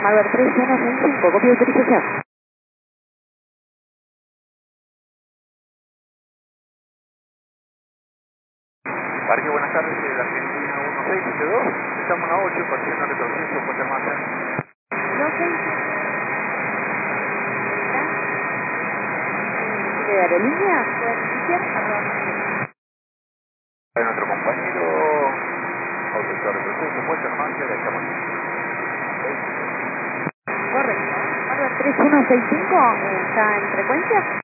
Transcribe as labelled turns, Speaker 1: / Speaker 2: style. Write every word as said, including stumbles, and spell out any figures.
Speaker 1: Malvar tres uno seis cinco, copia de autorización.
Speaker 2: Parque, buenas tardes, de la Argentina uno seis siete dos, estamos a ocho, partiendo retroceso, Puerto Masa.
Speaker 1: No sé. ¿De aerolínea? ¿Puede iniciar?
Speaker 2: De nuestro compañero, autorizado retroceso, Puerto Masa, la estamos.
Speaker 1: Correcto. Malvar tres uno seis cinco, ¿está en frecuencia?